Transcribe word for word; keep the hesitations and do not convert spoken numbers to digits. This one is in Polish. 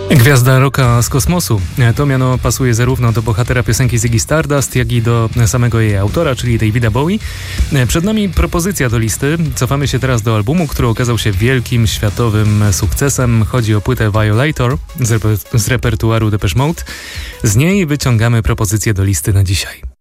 Gwiazda rocka z kosmosu. To miano pasuje zarówno do bohatera piosenki Ziggy Stardust, jak i do samego jej autora, czyli Davida Bowie. Przed nami propozycja do listy. Cofamy się teraz do albumu, który okazał się wielkim, światowym sukcesem. Chodzi o płytę Violator z, reper- z repertuaru Depeche Mode. Z niej wyciągamy propozycję do listy na dzisiaj.